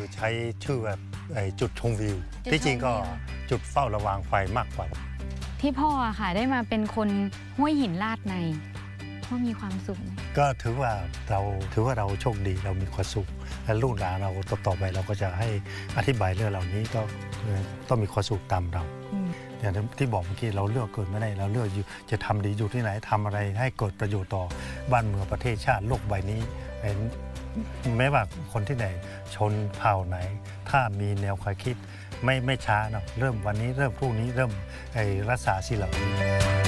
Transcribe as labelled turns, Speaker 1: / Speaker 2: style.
Speaker 1: ใช้ชื่อแบบจุดชมวิวที่จริงก็จุดเฝ้าระวังไฟมากกว่า
Speaker 2: ที่พ่อค่ะได้มาเป็นคนห้วยหินลาดในพ่อมีความสุขไหม
Speaker 1: ก็ถือว่าเราโชคดีเรามีความสุขและลูกหลานเราต่อไปเราก็จะให้อธิบายเรื่องเหล่านี้ก็ต้องมีความสุขตามเราอย่างที่บอกเมื่อกี้เราเลือกเกิดไม่ได้เราเลือกจะทำดีอยู่ที่ไหนทำอะไรให้เกิดประโยชน์ต่อบ้านเมืองประเทศชาติโลกใบนี้แม้ว่าคนที่ไหนชนเผ่าไหนถ้ามีแนวความคิดไม่ช้าเนาะเริ่มวันนี้เริ่มพรุ่งนี้เริ่มรักษาสิ่งเหล่านี้